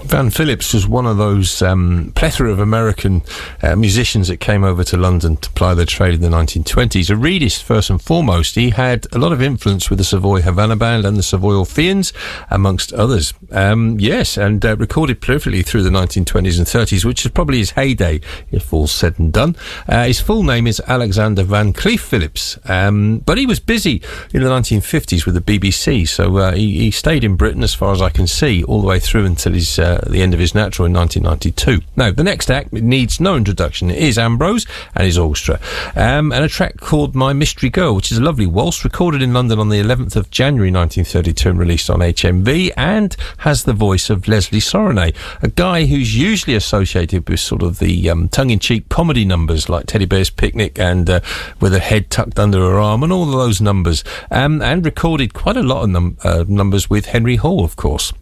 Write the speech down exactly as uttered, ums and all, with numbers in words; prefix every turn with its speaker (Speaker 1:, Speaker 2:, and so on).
Speaker 1: Van Phillips was one of those um, plethora of American uh, musicians that came over to London to ply their trade in the nineteen twenties. A reedist, first and foremost. He had a lot of influence with the Savoy Havana Band and the Savoy Orpheans, amongst others. Um, yes, and uh, recorded prolifically through the nineteen twenties and thirties, which is probably his heyday, if all's said and done. Uh, his full name is Alexander Van Cleef Phillips, um, but he was busy in the nineteen fifties with the B B C, so uh, he, he stayed in Britain, as far as I can see, all the way through until his uh, the end of his natural in nineteen ninety-two. Now, the next act needs no introduction. It is Ambrose and his orchestra, um, and a track called My Mystery Girl, which is a lovely waltz recorded in London on the eleventh of January nineteen thirty-two and released on H M V, and has the voice of Leslie Sorone, a guy who's usually associated with sort of the um, tongue-in-cheek comedy numbers like Teddy Bear's Picnic and uh, With a Head Tucked Under Her Arm and all of those numbers, um, and recorded quite a lot of num- uh, numbers with Henry Hall, of course.